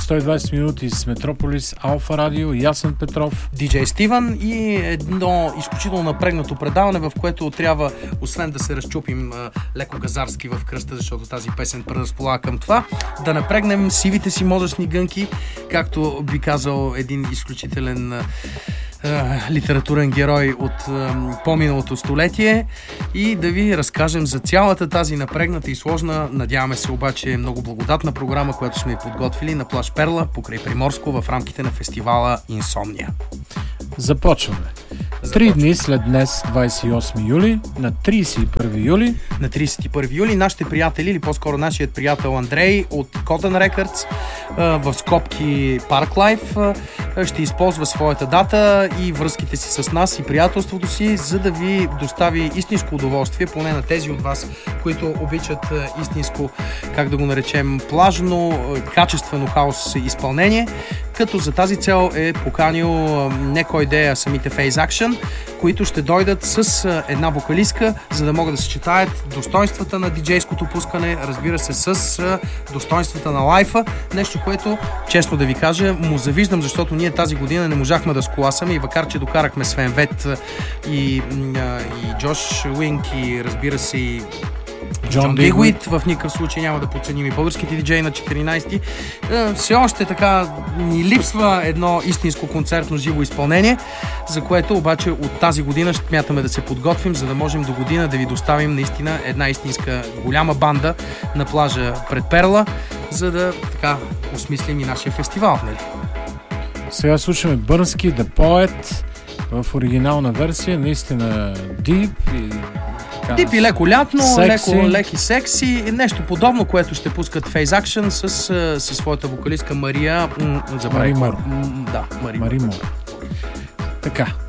120 минути с Метрополис, Алфа Радио, Ясен Петров, диджей Стивън и едно изключително напрегнато предаване, в което трябва, освен да се разчупим леко газарски в кръста, защото тази песен предразполага към това, да напрегнем сивите си мозъчни гънки, както би казал един изключителен литературен герой от по-миналото столетие, и да ви разкажем за цялата тази напрегната и сложна, надяваме се обаче много благодатна програма, която сме подготвили на плаж Перла покрай Приморско в рамките на фестивала Инсомния. Започваме. 3 дни след днес, 28 юли, на 31 юли. На 31 юли нашите приятели, или по-скоро нашият приятел Андрей от Cotton Records в скобки Park Life ще използва своята дата и връзките си с нас и приятелството си, за да ви достави истинско удоволствие, поне на тези от вас, които обичат истинско, как да го наречем, плажно, качествено хаос изпълнение, като за тази цел е поканил не кой идея, самите Phase Action, които ще дойдат с една вокалистка, за да могат да съчетаят достоинствата на диджейското пускане, разбира се, с достоинствата на лайфа. Нещо, което, честно да ви кажа, му завиждам, защото ние тази година не можахме да сколасаме, и макар че докарахме Свен Вет и Джош Уинг и, разбира се, и Джон Дигуит, в никакъв случай няма да подценим и българските диджеи на 14-ти. Все още така ни липсва едно истинско концертно живо изпълнение, за което обаче от тази година ще смятаме да се подготвим, за да можем до година да ви доставим наистина една истинска голяма банда на плажа пред Перла, за да така осмислим и нашия фестивал. Нали? Сега слушаме Бърнски, The Poet в оригинална версия, наистина дип и леко лятно, леки секси, нещо подобно, което ще пускат Phase Action със своята вокалистка Мария Мари Мор. Да, Мари Мор. Така.